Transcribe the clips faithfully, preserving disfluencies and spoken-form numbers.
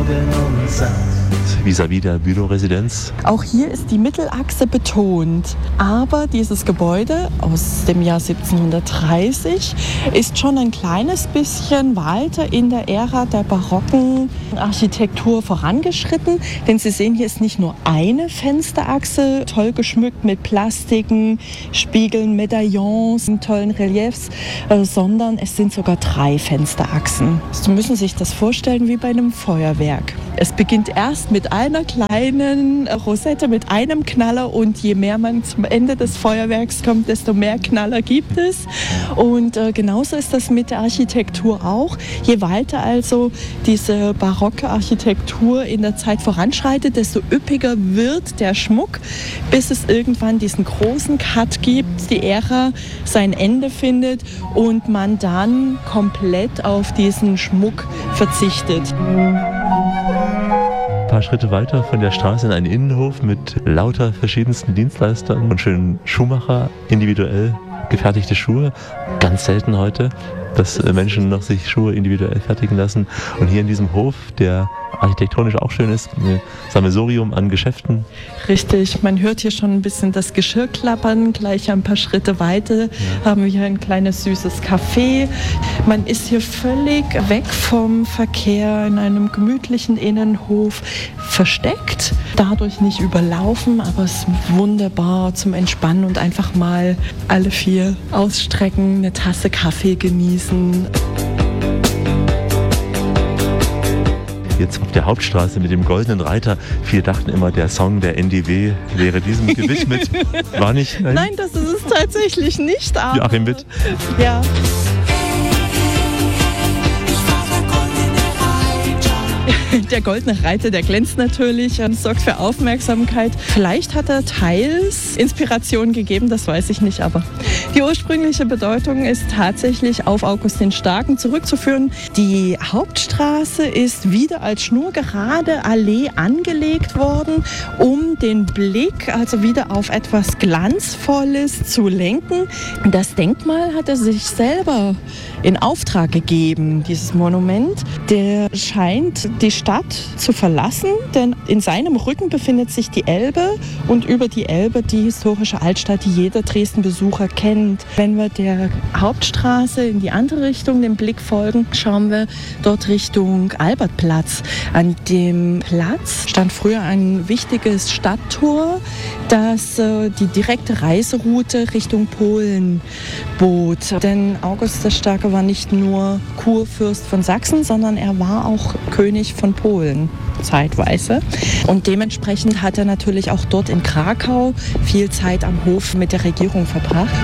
Morgen und satt. Vis-à-vis der Bülow-Residenz. Auch hier ist die Mittelachse betont. Aber dieses Gebäude aus dem Jahr siebzehnhundertdreißig ist schon ein kleines bisschen weiter in der Ära der barocken Architektur vorangeschritten. Denn Sie sehen, hier ist nicht nur eine Fensterachse, toll geschmückt mit Plastiken, Spiegeln, Medaillons, tollen Reliefs, äh, sondern es sind sogar drei Fensterachsen. Sie müssen sich das vorstellen wie bei einem Feuerwerk. Es beginnt erst mit einer kleinen Rosette, mit einem Knaller, und je mehr man zum Ende des Feuerwerks kommt, desto mehr Knaller gibt es. Und äh, genauso ist das mit der Architektur auch. Je weiter also diese barocke Architektur in der Zeit voranschreitet, desto üppiger wird der Schmuck, bis es irgendwann diesen großen Cut gibt, die Ära sein Ende findet und man dann komplett auf diesen Schmuck verzichtet. Ein paar Schritte weiter von der Straße in einen Innenhof mit lauter verschiedensten Dienstleistern und schönen Schuhmacher, individuell gefertigte Schuhe. Ganz selten heute, dass Menschen noch sich Schuhe individuell fertigen lassen. Und hier in diesem Hof, der architektonisch auch schön ist, ein Sammelsurium an Geschäften. Richtig, man hört hier schon ein bisschen das Geschirr klappern. Gleich ein paar Schritte weiter ja. haben wir hier ein kleines süßes Café. Man ist hier völlig weg vom Verkehr, in einem gemütlichen Innenhof versteckt. Dadurch nicht überlaufen, aber es ist wunderbar zum Entspannen und einfach mal alle vier ausstrecken, eine Tasse Kaffee genießen. Jetzt auf der Hauptstraße mit dem Goldenen Reiter. Viele dachten immer, der Song der N D W wäre diesem gewidmet. War nicht? Nein, Nein, das ist es tatsächlich nicht. Aber Joachim Witt. Ja. Der Goldene Reiter, der glänzt natürlich und sorgt für Aufmerksamkeit. Vielleicht hat er teils Inspiration gegeben, das weiß ich nicht, aber die ursprüngliche Bedeutung ist tatsächlich auf August den Starken zurückzuführen. Die Hauptstraße ist wieder als schnurgerade Allee angelegt worden, um den Blick also wieder auf etwas Glanzvolles zu lenken. Das Denkmal hat er sich selber in Auftrag gegeben, dieses Monument. Der scheint die Stadt zu verlassen, denn in seinem Rücken befindet sich die Elbe und über die Elbe die historische Altstadt, die jeder Dresden-Besucher kennt. Wenn wir der Hauptstraße in die andere Richtung den Blick folgen, schauen wir dort Richtung Albertplatz. An dem Platz stand früher ein wichtiges Stadttor, das äh, die direkte Reiseroute Richtung Polen bot. Denn August der Starke war nicht nur Kurfürst von Sachsen, sondern er war auch König von Polen zeitweise. Und dementsprechend hat er natürlich auch dort in Krakau viel Zeit am Hof mit der Regierung verbracht.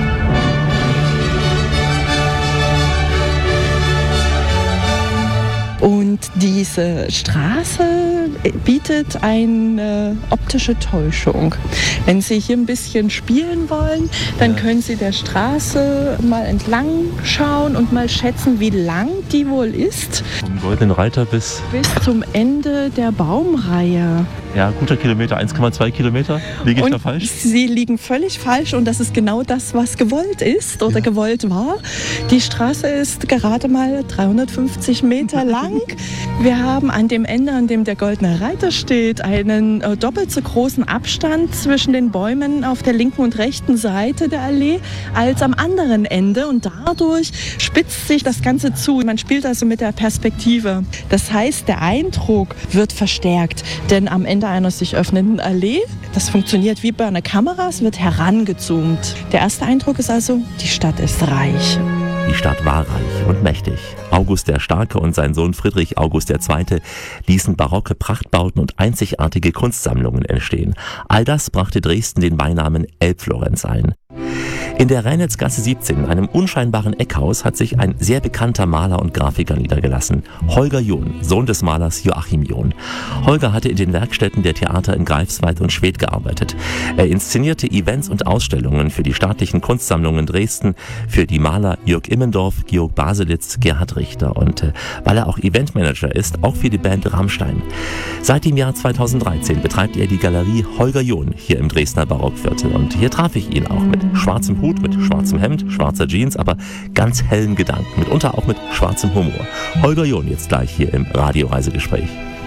Und diese Straße bietet eine optische Täuschung. Wenn Sie hier ein bisschen spielen wollen, dann ja. können Sie der Straße mal entlang schauen und mal schätzen, wie lang die wohl ist. Vom Goldenen Reiter bis... Bis zum Ende der Baumreihe. Ja, guter Kilometer, eins Komma zwei Kilometer. Liege ich und da falsch? Sie liegen völlig falsch und das ist genau das, was gewollt ist oder ja. gewollt war. Die Straße ist gerade mal dreihundertfünfzig Meter lang. Wir haben an dem Ende, an dem der Goldene Reiter steht, einen äh, doppelt so großen Abstand zwischen den Bäumen auf der linken und rechten Seite der Allee als am anderen Ende und dadurch spitzt sich das Ganze zu. Man spielt also mit der Perspektive. Das heißt, der Eindruck wird verstärkt, denn am Ende einer sich öffnenden Allee, das funktioniert wie bei einer Kamera, es wird herangezoomt. Der erste Eindruck ist also, die Stadt ist reich. Die Stadt war reich und mächtig. August der Starke und sein Sohn Friedrich August der Zweite ließen barocke Prachtbauten und einzigartige Kunstsammlungen entstehen. All das brachte Dresden den Beinamen Elbflorenz ein. In der Reinheitsgasse siebzehn, einem unscheinbaren Eckhaus, hat sich ein sehr bekannter Maler und Grafiker niedergelassen. Holger John, Sohn des Malers Joachim John. Holger hatte in den Werkstätten der Theater in Greifswald und Schwedt gearbeitet. Er inszenierte Events und Ausstellungen für die staatlichen Kunstsammlungen Dresden, für die Maler Jörg Immendorf, Georg Baselitz, Gerhard Richter und äh, weil er auch Eventmanager ist, auch für die Band Rammstein. Seit dem Jahr zweitausenddreizehn betreibt er die Galerie Holger John hier im Dresdner Barockviertel und hier traf ich ihn auch mit schwarzem Hut, mit schwarzem Hemd, schwarzer Jeans, aber ganz hellen Gedanken, mitunter auch mit schwarzem Humor. Holger John jetzt gleich hier im Radioreisegespräch.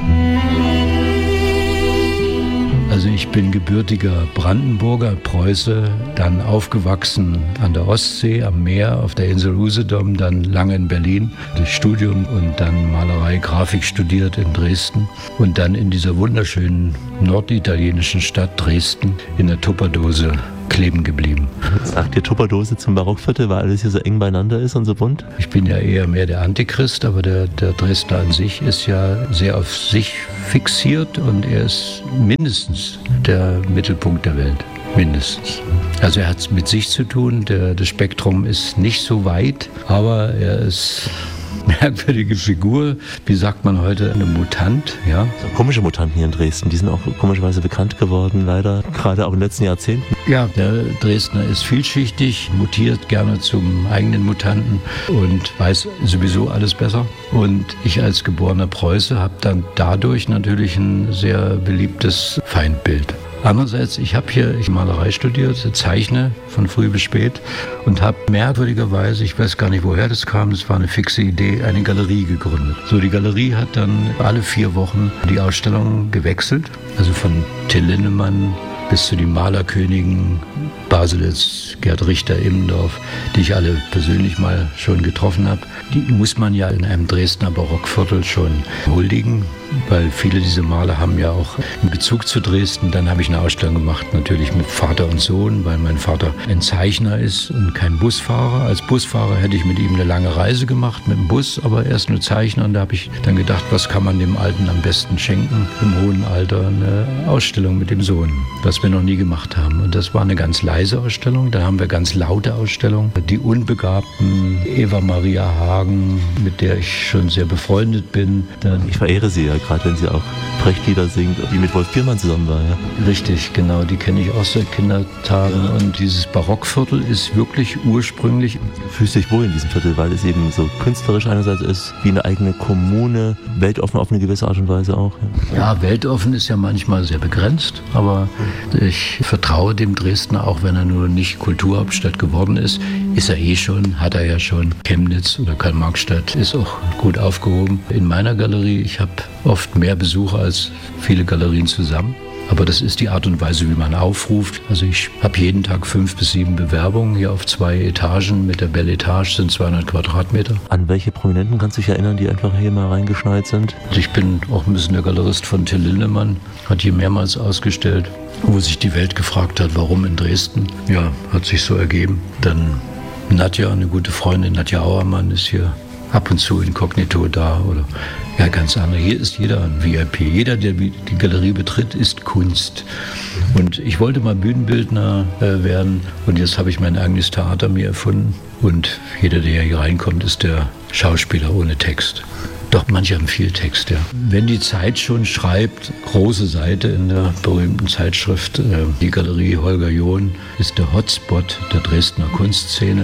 Also ich bin gebürtiger Brandenburger, Preuße, dann aufgewachsen an der Ostsee, am Meer, auf der Insel Usedom, dann lange in Berlin durch Studium und dann Malerei, Grafik studiert in Dresden und dann in dieser wunderschönen norditalienischen Stadt Dresden in der Tupperdose kleben geblieben. Sagt ihr Tupperdose zum Barockviertel, weil alles hier so eng beieinander ist und so bunt? Ich bin ja eher mehr der Antichrist, aber der, der Dresdner an sich ist ja sehr auf sich fixiert und er ist mindestens der Mittelpunkt der Welt. Mindestens. Also er hat es mit sich zu tun, der, das Spektrum ist nicht so weit, aber er ist merkwürdige Figur, wie sagt man heute, eine Mutant, ja. So komische Mutanten hier in Dresden, die sind auch komischerweise bekannt geworden, leider, gerade auch in den letzten Jahrzehnten. Ja, der Dresdner ist vielschichtig, mutiert gerne zum eigenen Mutanten und weiß sowieso alles besser. Und ich als geborener Preuße habe dann dadurch natürlich ein sehr beliebtes Feindbild. Andererseits, ich habe hier ich Malerei studiert, zeichne von früh bis spät und habe merkwürdigerweise, ich weiß gar nicht, woher das kam, das war eine fixe Idee, eine Galerie gegründet. So, die Galerie hat dann alle vier Wochen die Ausstellung gewechselt, also von Till Lindemann bis zu den Malerkönigen, Baselitz, Gerd Richter, Immendorf, die ich alle persönlich mal schon getroffen habe. Die muss man ja in einem Dresdner Barockviertel schon huldigen, weil viele dieser Maler haben ja auch einen Bezug zu Dresden. Dann habe ich eine Ausstellung gemacht, natürlich mit Vater und Sohn, weil mein Vater ein Zeichner ist und kein Busfahrer. Als Busfahrer hätte ich mit ihm eine lange Reise gemacht mit dem Bus, aber er ist nur Zeichner und da habe ich dann gedacht, was kann man dem Alten am besten schenken? Im hohen Alter eine Ausstellung mit dem Sohn, was wir noch nie gemacht haben. Und das war eine ganz leise Ausstellung. Dann haben wir ganz laute Ausstellungen. Die unbegabten Eva Maria Hagen, mit der ich schon sehr befreundet bin. Dann ich verehre sie ja, gerade wenn sie auch Brechtlieder singt, die mit Wolf Biermann zusammen war. Ja. Richtig, genau, die kenne ich auch seit Kindertagen. Und dieses Barockviertel ist wirklich ursprünglich. Fühlst du dich wohl in diesem Viertel, weil es eben so künstlerisch einerseits ist, wie eine eigene Kommune, weltoffen auf eine gewisse Art und Weise auch. Ja, ja, weltoffen ist ja manchmal sehr begrenzt, aber ich vertraue dem Dresdner, auch wenn er nur nicht Kulturhauptstadt geworden ist, ist er eh schon, hat er ja schon. Chemnitz oder Karl-Marx-Stadt ist auch gut aufgehoben. In meiner Galerie, ich habe oft mehr Besucher als viele Galerien zusammen. Aber das ist die Art und Weise, wie man aufruft. Also ich habe jeden Tag fünf bis sieben Bewerbungen hier auf zwei Etagen. Mit der Belle Etage sind zweihundert Quadratmeter. An welche Prominenten kannst du dich erinnern, die einfach hier mal reingeschneit sind? Ich bin auch ein bisschen der Galerist von Till Lindemann. Hat hier mehrmals ausgestellt, wo sich die Welt gefragt hat, warum in Dresden. Ja, hat sich so ergeben. Dann Nadja, eine gute Freundin, Nadja Auermann ist hier ab und zu inkognito da oder ja, ganz andere. Hier ist jeder ein V I P. Jeder, der die Galerie betritt, ist Kunst. Und ich wollte mal Bühnenbildner äh, werden und jetzt habe ich mein eigenes Theater mir erfunden. Und jeder, der hier reinkommt, ist der Schauspieler ohne Text. Doch manche haben viel Text, ja. Wenn die Zeit schon schreibt, große Seite in der berühmten Zeitschrift, äh, die Galerie Holger John ist der Hotspot der Dresdner Kunstszene,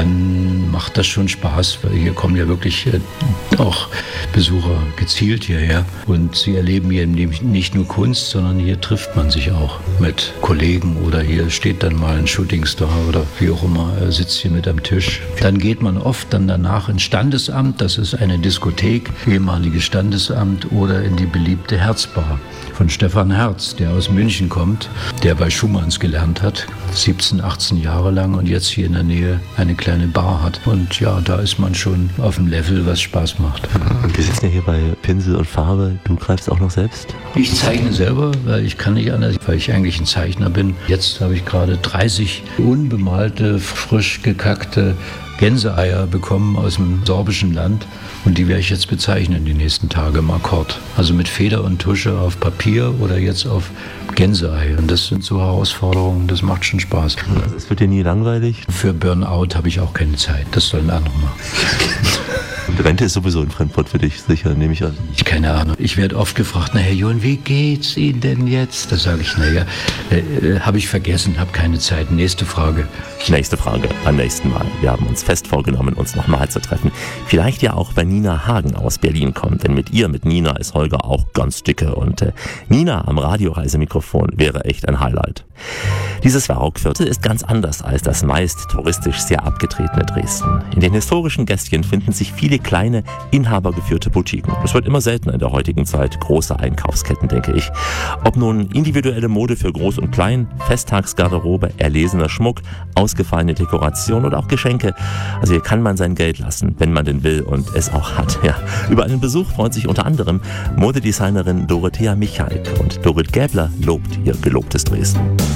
dann macht das schon Spaß, weil hier kommen ja wirklich äh, auch Besucher gezielt hierher und sie erleben hier nicht nur Kunst, sondern hier trifft man sich auch mit Kollegen oder hier steht dann mal ein Shootingstar oder wie auch immer, er sitzt hier mit am Tisch. Dann geht man oft dann danach ins Standesamt, das ist eine Diskothek, ehemaliges Standesamt, oder in die beliebte Herzbar von Stefan Herz, der aus München kommt, der bei Schumanns gelernt hat, siebzehn, achtzehn Jahre lang und jetzt hier in der Nähe eine kleine Bar hat. Und ja, da ist man schon auf dem Level, was Spaß macht. Und wir sitzen ja hier bei Pinsel und Farbe. Du greifst auch noch selbst? Ich zeichne selber, weil ich kann nicht anders, weil ich eigentlich ein Zeichner bin. Jetzt habe ich gerade dreißig unbemalte, frisch gekackte Gänseeier bekommen aus dem sorbischen Land und die werde ich jetzt bezeichnen die nächsten Tage im Akkord. Also mit Feder und Tusche auf Papier oder jetzt auf Gänseei. Und das sind so Herausforderungen, das macht schon Spaß. Also es wird dir nie langweilig? Für Burnout habe ich auch keine Zeit, das sollen andere machen. Und Rente ist sowieso in Frankfurt für dich, sicher, nehme ich an. Ich keine Ahnung. Ich werde oft gefragt, na Herr John, wie geht's Ihnen denn jetzt? Da sage ich, naja, äh, habe ich vergessen, habe keine Zeit. Nächste Frage. Nächste Frage, beim nächsten Mal. Wir haben uns fest vorgenommen, uns nochmal zu treffen. Vielleicht ja auch, wenn Nina Hagen aus Berlin kommt. Denn mit ihr, mit Nina, ist Holger auch ganz dicke. Und äh, Nina am Radioreisemikrofon wäre echt ein Highlight. Dieses Barockviertel ist ganz anders als das meist touristisch sehr abgetretene Dresden. In den historischen Gästchen finden sich viele Viele kleine, inhabergeführte Boutiquen. Das wird immer seltener in der heutigen Zeit. Große Einkaufsketten, denke ich. Ob nun individuelle Mode für Groß und Klein, Festtagsgarderobe, erlesener Schmuck, ausgefallene Dekoration oder auch Geschenke. Also hier kann man sein Geld lassen, wenn man denn will und es auch hat. Ja. Über einen Besuch freut sich unter anderem Modedesignerin Dorothea Michalk und Dorit Gäbler lobt ihr gelobtes Dresden.